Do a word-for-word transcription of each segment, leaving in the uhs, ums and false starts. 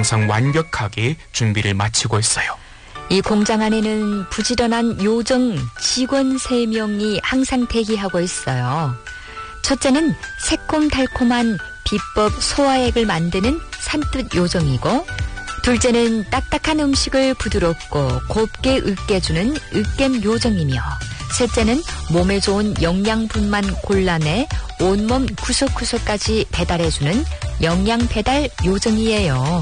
항상 완벽하게 준비를 마치고 있어요. 이 공장 안에는 부지런한 요정 직원 세 명이 항상 대기하고 있어요. 첫째는 새콤달콤한 비법 소화액을 만드는 산뜻 요정이고, 둘째는 딱딱한 음식을 부드럽고 곱게 으깨주는 으깸 요정이며, 셋째는 몸에 좋은 영양분만 골라내 온몸 구석구석까지 배달해주는 영양 배달 요정이에요.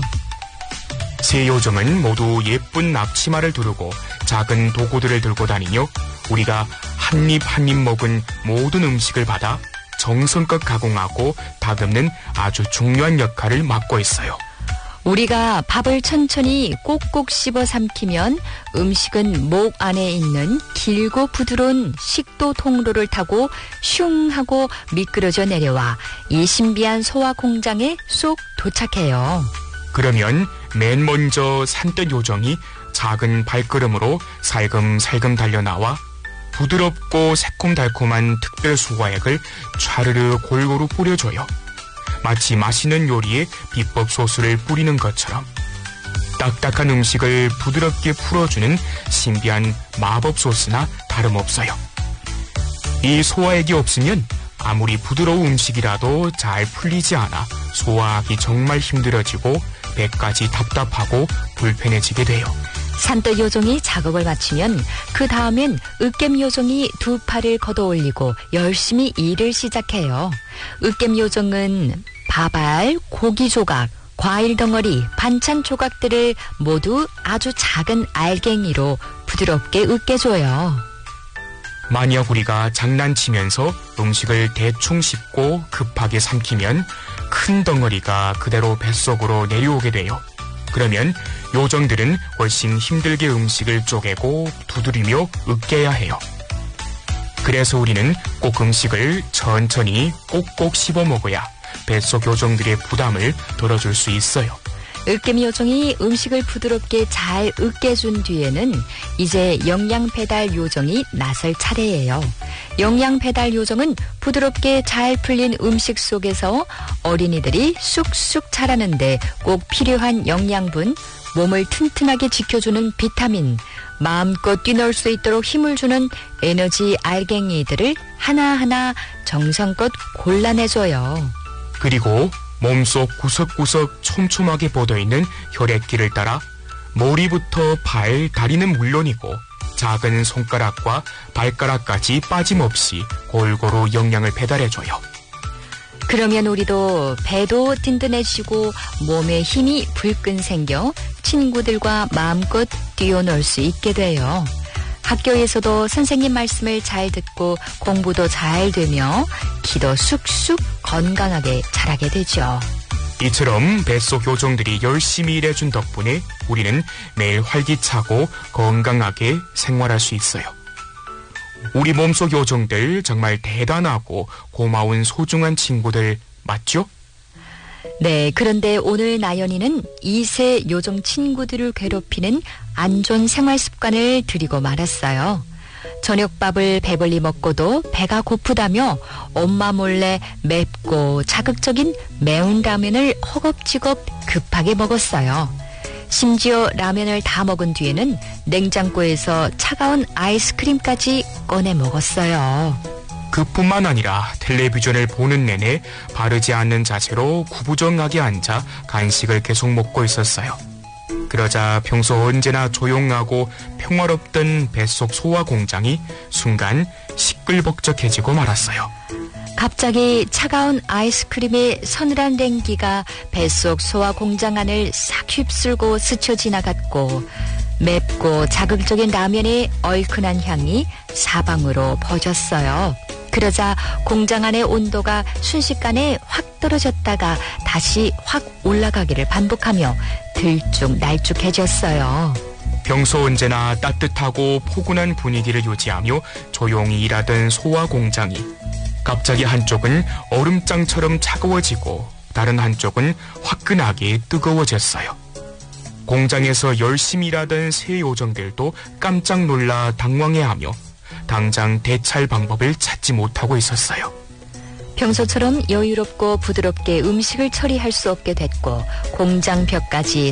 세 요정은 모두 예쁜 앞치마를 두르고 작은 도구들을 들고 다니며 우리가 한 입 한 입 먹은 모든 음식을 받아 정성껏 가공하고 다듬는 아주 중요한 역할을 맡고 있어요. 우리가 밥을 천천히 꼭꼭 씹어 삼키면 음식은 목 안에 있는 길고 부드러운 식도 통로를 타고 슝 하고 미끄러져 내려와 이 신비한 소화 공장에 쏙 도착해요. 그러면 맨 먼저 산뜻 요정이 작은 발걸음으로 살금살금 달려나와 부드럽고 새콤달콤한 특별 소화액을 촤르르 골고루 뿌려줘요. 마치 맛있는 요리에 비법 소스를 뿌리는 것처럼 딱딱한 음식을 부드럽게 풀어주는 신비한 마법 소스나 다름없어요. 이 소화액이 없으면 아무리 부드러운 음식이라도 잘 풀리지 않아 소화하기 정말 힘들어지고 배까지 답답하고 불편해지게 돼요. 산뜻 요정이 작업을 마치면 그 다음엔 으깸 요정이 두 팔을 걷어 올리고 열심히 일을 시작해요. 으깸 요정은 밥알, 고기 조각, 과일 덩어리, 반찬 조각들을 모두 아주 작은 알갱이로 부드럽게 으깨줘요. 만약 우리가 장난치면서 음식을 대충 씹고 급하게 삼키면 큰 덩어리가 그대로 뱃속으로 내려오게 돼요. 그러면 요정들은 훨씬 힘들게 음식을 쪼개고 두드리며 으깨야 해요. 그래서 우리는 꼭 음식을 천천히 꼭꼭 씹어 먹어야 뱃속 요정들의 부담을 덜어줄 수 있어요. 으깸 요정이 음식을 부드럽게 잘 으깨준 뒤에는 이제 영양 배달 요정이 나설 차례예요. 영양 배달 요정은 부드럽게 잘 풀린 음식 속에서 어린이들이 쑥쑥 자라는데 꼭 필요한 영양분, 몸을 튼튼하게 지켜주는 비타민, 마음껏 뛰놀 수 있도록 힘을 주는 에너지 알갱이들을 하나하나 정성껏 골라내줘요. 그리고 몸속 구석구석 촘촘하게 뻗어있는 혈액길을 따라 머리부터 발, 다리는 물론이고 작은 손가락과 발가락까지 빠짐없이 골고루 영양을 배달해줘요. 그러면 우리도 배도 든든해지고 몸에 힘이 불끈 생겨 친구들과 마음껏 뛰어놀 수 있게 돼요. 학교에서도 선생님 말씀을 잘 듣고 공부도 잘 되며 키도 쑥쑥 건강하게 자라게 되죠. 이처럼 뱃속 요정들이 열심히 일해준 덕분에 우리는 매일 활기차고 건강하게 생활할 수 있어요. 우리 몸속 요정들 정말 대단하고 고마운 소중한 친구들 맞죠? 네, 그런데 오늘 나연이는 이 세 요정 친구들을 괴롭히는 안 좋은 생활 습관을 들이고 말았어요. 저녁밥을 배불리 먹고도 배가 고프다며 엄마 몰래 맵고 자극적인 매운 라면을 허겁지겁 급하게 먹었어요. 심지어 라면을 다 먹은 뒤에는 냉장고에서 차가운 아이스크림까지 꺼내 먹었어요. 그뿐만 아니라 텔레비전을 보는 내내 바르지 않는 자세로 구부정하게 앉아 간식을 계속 먹고 있었어요. 그러자 평소 언제나 조용하고 평화롭던 뱃속 소화 공장이 순간 시끌벅적해지고 말았어요. 갑자기 차가운 아이스크림의 서늘한 냉기가 뱃속 소화 공장 안을 싹 휩쓸고 스쳐 지나갔고 맵고 자극적인 라면의 얼큰한 향이 사방으로 퍼졌어요. 그러자 공장 안의 온도가 순식간에 확 떨어졌다가 다시 확 올라가기를 반복하며 들쭉날쭉해졌어요. 평소 언제나 따뜻하고 포근한 분위기를 유지하며 조용히 일하던 소화 공장이 갑자기 한쪽은 얼음장처럼 차가워지고 다른 한쪽은 화끈하게 뜨거워졌어요. 공장에서 열심히 일하던 새 요정들도 깜짝 놀라 당황해하며 당장 대처할 방법을 찾지 못하고 있었어요. 평소처럼 여유롭고 부드럽게 음식을 처리할 수 없게 됐고 공장 벽까지